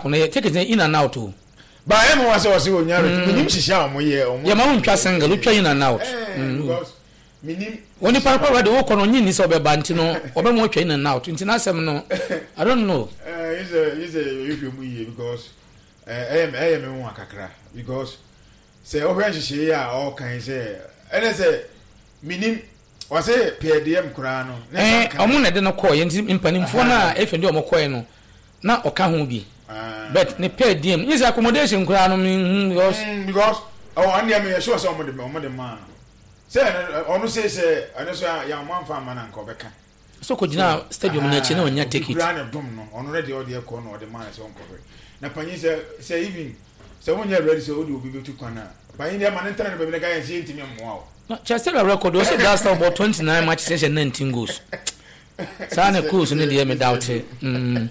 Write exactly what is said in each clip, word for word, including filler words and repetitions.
kono take it in and out o ba em wa se wo se onya minim hihia omo ye omo ya ma won twa single twa in and out because minim woni parpa wa de wo kono nyi ni se obeba nti no obe mo twa in and out nti na asem no I don't know uh is a is a you mu ye because eh em eh me won akakra because say o hwe hihia ya o kan say ene say minim wa say P D M kura no eh omo na de no call ye nti mpanimfo na efendi omo call no na oka ho bi but ne P D M is accommodation kura no because because oh and me sure say omo de omo de man say onu say say ene so ya man fa man nka obeka so ko gina stadium na eche na onya ticket kura ne dom no onu ready o de ko no o de man so nko na panyi say say even say wonya ready say o de obi betu kwana panyi de man ntana be be ga yan say ntimi mmoa o no Chelsea record also last about twenty-nine matches and nineteen goals sana course ne de me doubt mm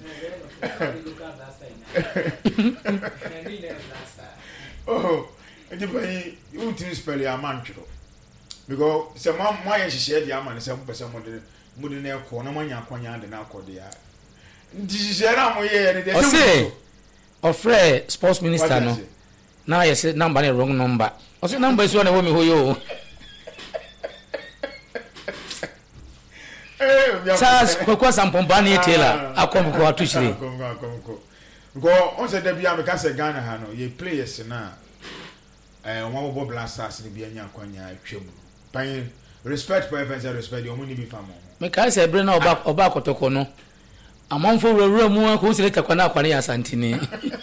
oh and you you think spell your man tro because some my hihia de amane some person modern modern e ko na manya kwanya de na akode ya ndi hihia na mo ye ne de o say ofre sports minister no na yes number na wrong number o say number is one e wo me hoyo eh Charles kwa sampomba na etela akom ko atushire akom akom ko go on say da bia me ka say Ghana ha no ye players na eh o mo bo blasters ni bia nya kwanya atwemu pan respect for fans respect o mo ni bi famo me ka say bre na oba oba kotoko no amanfo wura mu ko sile takwa na akware ya santini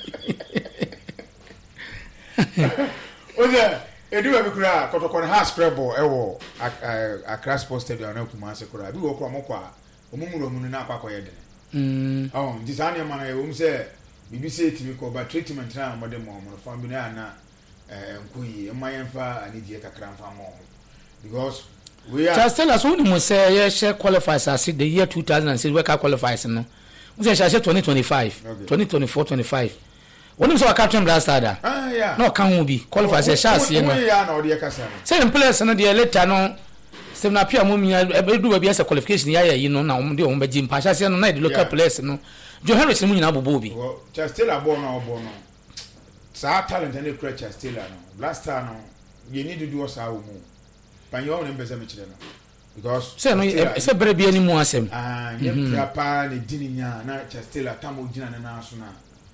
oza edu be kura kotoko na ha sprebo ewo Accra Sports Stadium na kuma se kura bi wo kura mo kwa omumuro mu na akwa koye de mm oh disane man e wo mu se bibi se timi ko ba treatment na mo de mo mo fa bi na na eh nkoyi emayemfa anidie kakra mfa mo because we are just tell us when you say yeah share qualifiers as the year two thousand six we can qualifiers no we say share twenty twenty-five okay. twenty twenty-four twenty-five when you say captain blaster da ah yeah no can we be qualifiers share see no we are no de kasa no say the players no dey later no sem na pia mo mi e do ba say qualification ya ya yi no na o de o ba jim pa share no na the local players no Jo Harris mu nyina bobo bi just still a born no born no sa talent and the creature still no blaster no you need to do us how mu panyo no mbeza me kire no because say no say bere bi ani mu asem ah ye prapa ne dininya na Chastela tamo gina na na so na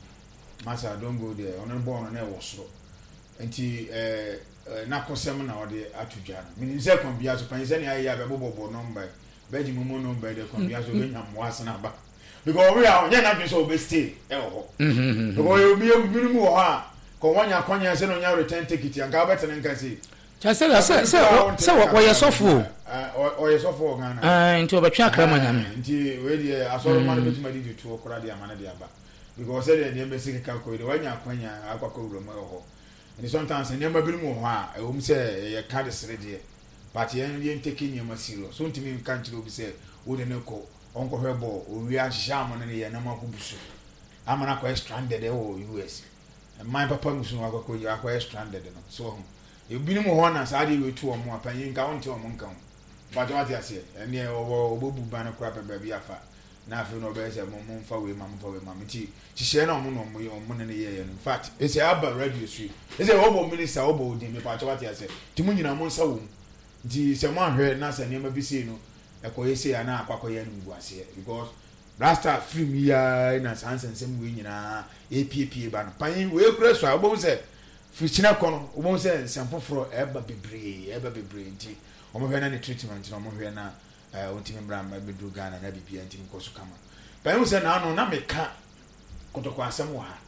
masa don't go there on born na e wosoro enti eh na kosem na ode atudwa no menim say kon bia so panyo say ne ayi abe bobo number beji mu mu number de kon bia so be nyam wase na ba because we are nya na so be stay e ho mhm because you be minimum ho ha ko wanya kwanya say no nya return ticket anka better nka say Chasela say say say wo yesofo ah o yesofo Ghana ah nti obetwa krama nyame nti we dey asoro man betima di di to okora dia mana dia ba because say dey embassy ka ko dey wanya kwanya akwakọ wuro mo ho and sometimes nyama bi mu ho a e wom say ye card sere dey but ye ye take nyama serious so ntimi kan kire obi say wo de ne ko onko hwebo o wi a jam no ne ye na ma ko busu amana ko stranded e o U S my papa musu no akwakọ ye akọ stranded no so e bi mu ho na sa dey we tu omo apanyin nka wonte omo nka but what you say and ye obobu ban ko apeba bi afa na afi no be say mo mfa we ma mfa we ma mti hihye na omo no omo omo ne ye ye in fact e say aba radio street e say obo minister obo odi me pa what you say ti mu nyina mo nsa wo di se mo ahwe na se ne ma bi sei no e ko ye say ana akwakọ ye nu ase because blaster film ya na sansensem we nyina e piepie ba no pan we kura so obo say fichina kono obo say sempoforo eba bebre eba bebre nti omo hwe na ne treatment no omo hwe na eh ontimi bra ma bedu Ghana na bibia ntimi koso kama pan we say na no na meka kotoko asem wa ha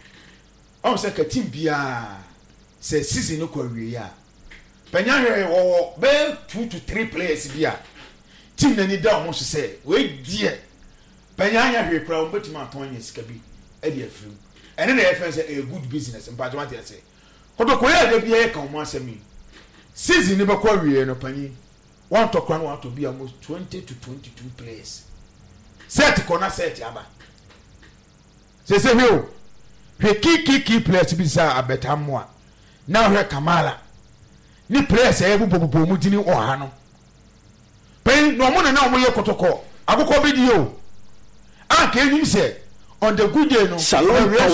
o say ka team bia say season no kwa wie ya panya hwe wo be two to three players bia team na ni da omo so say we die panya nya hwe kra omo betima atonye sika bi e dia firim ene na e say a good business mpajo what you say kotoko ya de bia e ka omo asemi season ni bakwa wie no panyi one to crown one to be almost twenty to twenty-two players set corner set aba se se hill he key key key players bi sa abetamwa now he Kamala ni players e bu bobo mu dini o ha no pen no mo na na mo ye kotoko akoko bi di o anka enyim se on the good day no